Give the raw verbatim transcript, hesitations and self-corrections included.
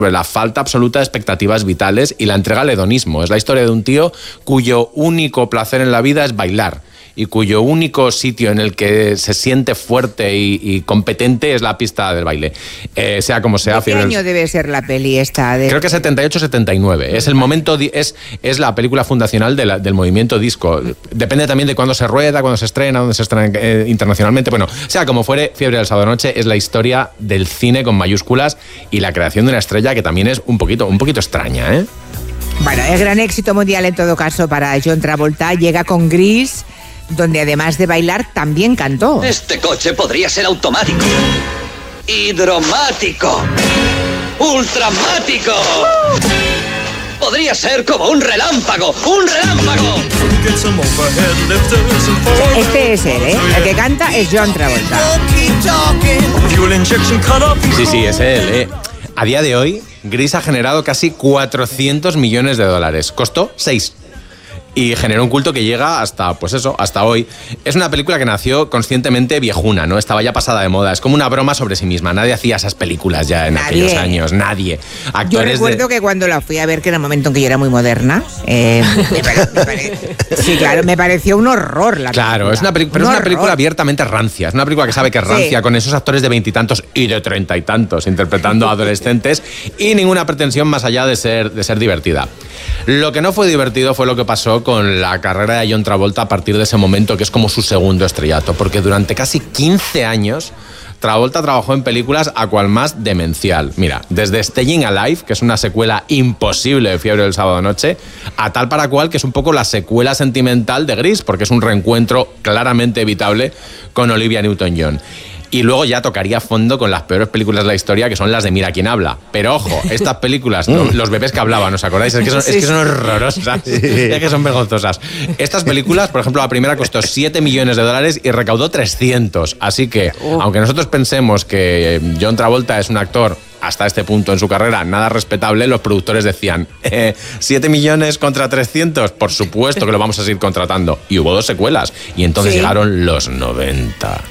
la falta absoluta de expectativas vitales y la entrega al hedonismo. Es la historia de un tío cuyo único placer en la vida es bailar y cuyo único sitio en el que se siente fuerte y, y competente es la pista del baile. Eh, sea como sea... ¿Qué año debe ser la peli esta? De... Creo que setenta y ocho setenta y nueve. Es el momento, es, es la película fundacional de la, del movimiento disco. Depende también de cuándo se rueda, cuándo se estrena, dónde se estrena eh, internacionalmente. Bueno, sea como fuere, Fiebre del Sábado Noche es la historia del cine con mayúsculas y la creación de una estrella que también es un poquito, un poquito extraña, ¿eh? Bueno, el gran éxito mundial en todo caso para John Travolta llega con Grease, donde además de bailar también cantó. Este coche podría ser automático, hidromático, ultramático. Podría ser como un relámpago, un relámpago. Este es él, ¿eh? El que canta es John Travolta. Sí, sí, es él, ¿eh? A día de hoy, Grease ha generado casi cuatrocientos millones de dólares. Costó seis. Y generó un culto que llega hasta, pues eso, hasta hoy. Es una película que nació conscientemente viejuna, ¿no? Estaba ya pasada de moda. Es como una broma sobre sí misma. Nadie hacía esas películas ya en Nadie. aquellos años. Nadie. Actores yo recuerdo de... que cuando la fui a ver, que era el momento en que yo era muy moderna, eh, me pare... me pare... sí, claro, me pareció un horror la Claro, película. es una, peli... pero es una película abiertamente rancia. Es una película que sabe que es rancia, sí, con esos actores de veintitantos y de treinta y tantos interpretando a adolescentes y ninguna pretensión más allá de ser, de ser divertida. Lo que no fue divertido fue lo que pasó con la carrera de John Travolta a partir de ese momento, que es como su segundo estrellato, porque durante casi quince años Travolta trabajó en películas a cual más demencial. Mira, desde Staying Alive, que es una secuela imposible de Fiebre del Sábado Noche, a Tal para cual, que es un poco la secuela sentimental de Grease, porque es un reencuentro claramente evitable con Olivia Newton-John. Y luego ya tocaría fondo con las peores películas de la historia, que son las de Mira quién habla. Pero ojo, estas películas, los bebés que hablaban, ¿os acordáis? Es que son, es que son horrorosas, es que son vergonzosas. Estas películas, por ejemplo, la primera costó siete millones de dólares y recaudó trescientos. Así que, aunque nosotros pensemos que John Travolta es un actor hasta este punto en su carrera nada respetable, los productores decían, eh, siete millones contra trescientos, por supuesto que lo vamos a seguir contratando. Y hubo dos secuelas, y entonces ¿sí? llegaron los noventa.